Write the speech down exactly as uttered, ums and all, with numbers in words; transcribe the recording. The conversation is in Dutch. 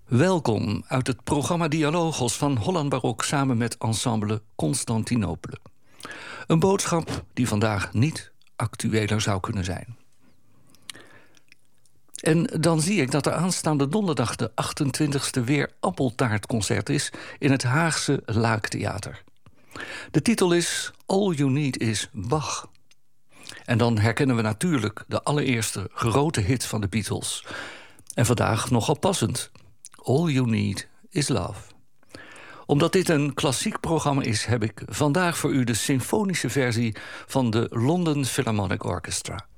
Welkom uit het programma Dialogos van Holland Barok samen met ensemble Constantinopole. Een boodschap die vandaag niet actueler zou kunnen zijn. En dan zie ik dat er aanstaande donderdag de achtentwintigste weer appeltaartconcert is in het Haagse Laaktheater. De titel is All You Need Is Bach. En dan herkennen we natuurlijk de allereerste grote hit van de Beatles. En vandaag nogal passend. All You Need Is Love. Omdat dit een klassiek programma is, heb ik vandaag voor u de symfonische versie van de London Philharmonic Orchestra.